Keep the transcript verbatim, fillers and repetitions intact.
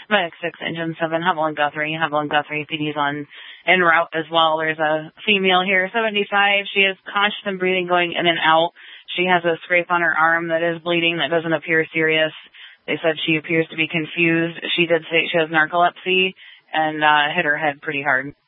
Medic six, Engine seven, Hubble and Guthrie. Hubble and Guthrie, P D's on en route as well. There's a female here, seventy-five. She is conscious and breathing, going in and out. She has a scrape on her arm that is bleeding that doesn't appear serious. They said she appears to be confused. She did say she has narcolepsy and uh, hit her head pretty hard.